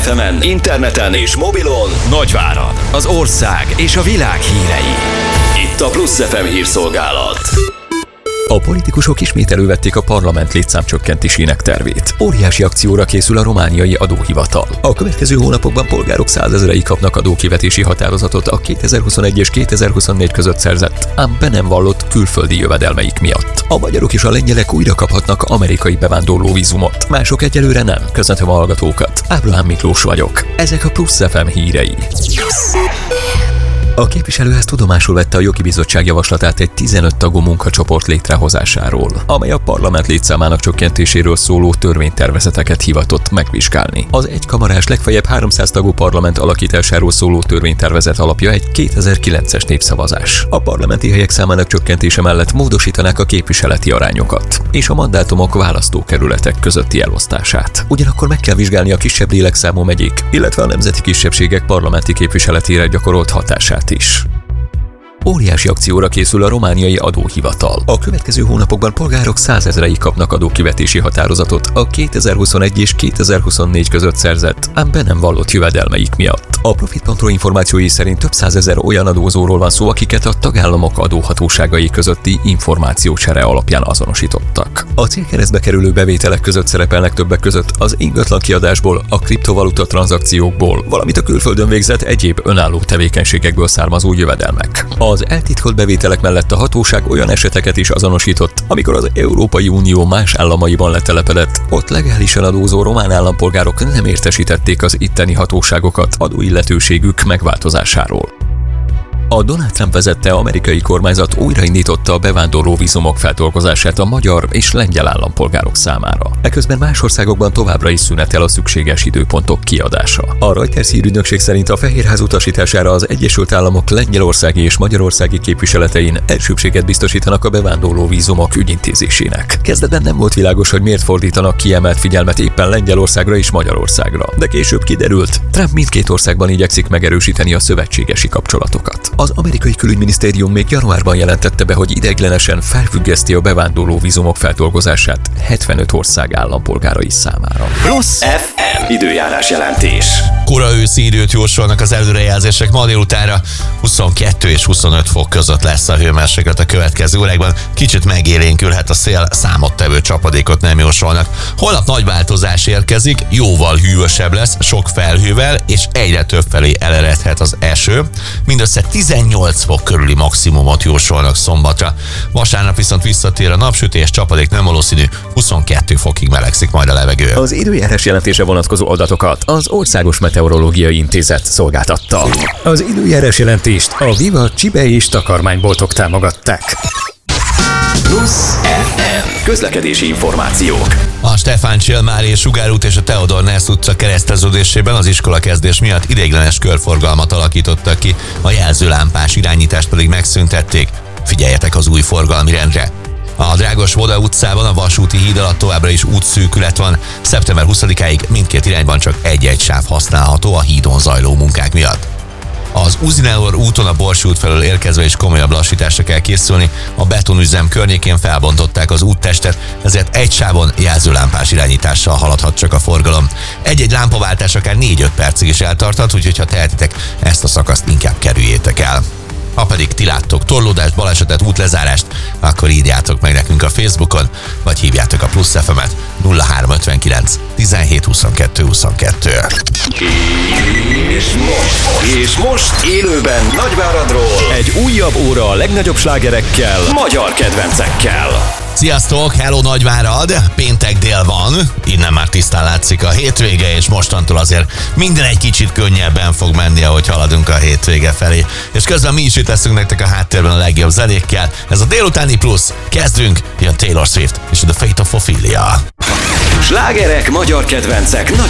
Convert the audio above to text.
FM-en, interneten és mobilon Nagyvárad, az ország és a világ hírei. Itt a Plusz FM hírszolgálat. A politikusok ismét elővették a parlament létszámcsökkentésének tervét. Óriási akcióra készül a romániai adóhivatal. A következő hónapokban polgárok százezrei kapnak adókivetési határozatot a 2021 és 2024 között szerzett, ám be nem vallott külföldi jövedelmeik miatt. A magyarok és a lengyelek újra kaphatnak amerikai bevándorlóvízumot. Mások egyelőre nem. Köszöntöm a hallgatókat. Ábrahám Miklós vagyok. Ezek a Plusz FM hírei. A képviselőház tudomásul vette a jogi bizottság javaslatát egy 15 tagú munkacsoport létrehozásáról, amely a parlament létszámának csökkentéséről szóló törvénytervezeteket hivatott megvizsgálni. Az egykamarás legfeljebb 300 tagú parlament alakításáról szóló törvénytervezet alapja egy 2009-es népszavazás. A parlamenti helyek számának csökkentése mellett módosítanák a képviseleti arányokat és a mandátumok választókerületek közötti elosztását. Ugyanakkor meg kell vizsgálni a kisebb lélekszámú megyék, illetve a nemzeti kisebbségek parlamenti képviseletére gyakorolt hatását is. Óriási akcióra készül a romániai adóhivatal. A következő hónapokban polgárok százezrei kapnak adókivetési határozatot a 2021 és 2024 között szerzett, ám be nem vallott jövedelmeik miatt. A Profit.ro információi szerint több százezer olyan adózóról van szó, akiket a tagállamok adóhatóságai közötti információcsere alapján azonosítottak. A célkeresztbe kerülő bevételek között szerepelnek többek között az ingatlan kiadásból, a kriptovaluta tranzakciókból, valamint a külföldön végzett egyéb önálló tevékenységekből származó jövedelmek. Az eltitkolt bevételek mellett a hatóság olyan eseteket is azonosított, amikor az Európai Unió más államaiban letelepedett, ott legálisan adózó román állampolgárok nem értesítették az itteni hatóságokat adóilletőségük megváltozásáról. A Donald Trump vezette amerikai kormányzat újraindította a bevándorló vízumok feldolgozását a magyar és lengyel állampolgárok számára. Eközben más országokban továbbra is szünetel a szükséges időpontok kiadása. A Reuters hírügynökség szerint a Fehérház utasítására az Egyesült Államok lengyelországi és magyarországi képviseletein elsőbséget biztosítanak a bevándorló vízumok ügyintézésének. Kezdetben nem volt világos, hogy miért fordítanak kiemelt figyelmet éppen Lengyelországra és Magyarországra, de később kiderült, Trump mindkét országban igyekszik megerősíteni a szövetségesi kapcsolatokat. Az amerikai külügyminisztérium még januárban jelentette be, hogy ideiglenesen felfüggeszti a bevándorló vízumok feldolgozását 75 ország állampolgárai számára. Plusz FM időjárás jelentés. Kora őszi időt jósolnak az előrejelzések, ma délutánra 22 és 25 fok között lesz a hőmérséklet a következő órákban. Kicsit megélénkülhet a szél, számottevő csapadékot nem jósolnak. Holnap nagy változás érkezik, jóval hűvösebb lesz, sok felhővel, és egyre több felé eleredhet az eső. Mindössze 18 fok körüli maximumot jósolnak szombatra. Vasárnap viszont visszatér a napsütés, csapadék nem valószínű, 22 fokig melegszik majd a levegő. Az időjárás jelentése vonatkozó adatokat az Országos Meteorológiai Intézet szolgáltatta. Az időjárás jelentést a Viva csibe és takarmányboltok támogatták. Plusz FM közlekedési információk. A Stefán Csillmári Sugár út és a Theodor Neuss utca kereszteződésében az iskolakezdés miatt ideiglenes körforgalmat alakítottak ki, a jelzőlámpás irányítást pedig megszüntették. Figyeljetek az új forgalmi rendre! A Drágos Voda utcában a vasúti híd alatt továbbra is útszűkület van. Szeptember 20-áig mindkét irányban csak egy-egy sáv használható a hídon zajló munkák miatt. Az Uzinelor úton a Borsy út felől érkezve is komolyabb lassításra kell készülni. A betonüzem környékén felbontották az úttestet, ezért egy sávon jelzőlámpás irányítással haladhat csak a forgalom. Egy-egy lámpaváltás akár 4-5 percig is eltarthat, úgyhogy ha tehetitek, ezt a szakaszt inkább kerüljétek el. Ha pedig ti láttok torlódást, balesetet, útlezárást, akkor írjátok meg nekünk a Facebookon, vagy hívjátok a Plusz FM-et 0359 17 22 22. És most élőben Nagyváradról egy újabb óra a legnagyobb slágerekkel, magyar kedvencekkel. Sziasztok, hello Nagyvárad! Péntek dél van, innen már tisztán látszik a hétvége, és mostantól azért minden egy kicsit könnyebben fog menni, ahogy haladunk a hétvége felé. És közben mi is itt leszünk nektek a háttérben a legjobb zenékkel. Ez a délutáni plusz. Kezdünk, jön Taylor Swift és The Fate of Ophelia. Slágerek, magyar kedvencek,